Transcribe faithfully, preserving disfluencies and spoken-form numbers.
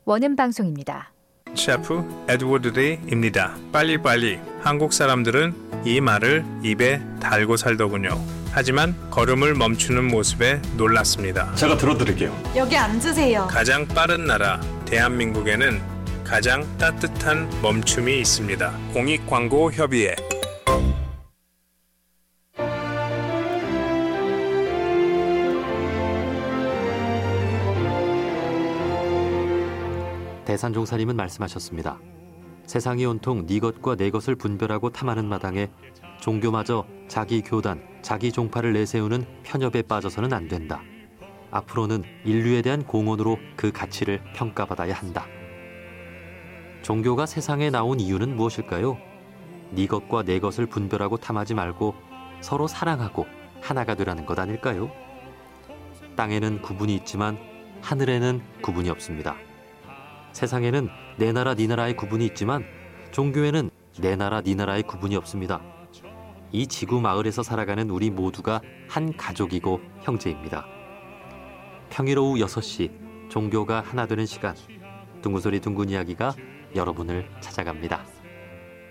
원음 방송입니다. 셰프 에드워드 리입니다. 빨리빨리. 한국 사람들은 이 말을 입에 달고 살더군요. 하지만 걸음을 멈추는 모습에 놀랐습니다. 제가 들어드릴게요. 여기 앉으세요. 가장 빠른 나라 대한민국에는 가장 따뜻한 멈춤이 있습니다. 공익광고협의회. 대산종사님은 말씀하셨습니다. 세상이 온통 네 것과 내 것을 분별하고 탐하는 마당에 종교마저 자기 교단, 자기 종파를 내세우는 편협에 빠져서는 안 된다. 앞으로는 인류에 대한 공헌으로 그 가치를 평가받아야 한다. 종교가 세상에 나온 이유는 무엇일까요? 네 것과 내 것을 분별하고 탐하지 말고 서로 사랑하고 하나가 되라는 것 아닐까요? 땅에는 구분이 있지만 하늘에는 구분이 없습니다. 세상에는 내 나라 네 나라의 구분이 있지만 종교에는 내 나라 네 나라의 구분이 없습니다. 이 지구 마을에서 살아가는 우리 모두가 한 가족이고 형제입니다. 평일 오후 여섯 시 종교가 하나 되는 시간, 둥근소리 둥근 이야기가 여러분을 찾아갑니다.